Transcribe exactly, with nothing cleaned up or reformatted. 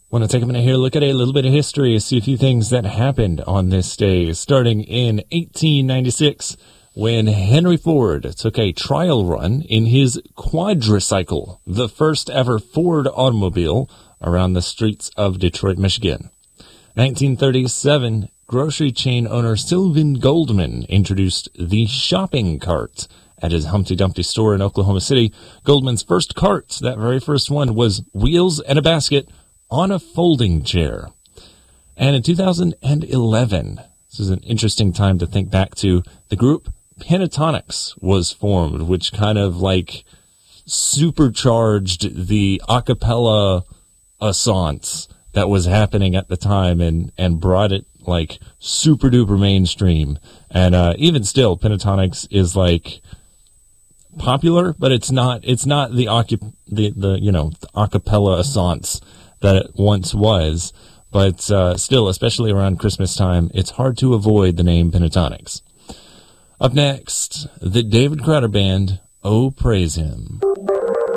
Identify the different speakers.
Speaker 1: Want to take a minute here, look at a little bit of history, see a few things that happened on this day, starting in eighteen ninety-six, when Henry Ford took a trial run in his quadricycle, the first ever Ford automobile, around the streets of Detroit, Michigan. nineteen thirty-seven, grocery chain owner Sylvan Goldman introduced the shopping cart at his Humpty Dumpty store in Oklahoma City. Goldman's first cart, that very first one, was wheels and a basket on a folding chair. And in two thousand eleven, this is an interesting time to think back to, the group Pentatonix was formed, which kind of like supercharged the a cappella assance that was happening at the time and, and brought it like super duper mainstream. And uh, even still, Pentatonix is like popular, but it's not it's not the occup- the the you know the a cappella assance that it once was. But uh, still, especially around Christmas time, it's hard to avoid the name Pentatonix. Up next, the David Crowder Band, Oh Praise Him.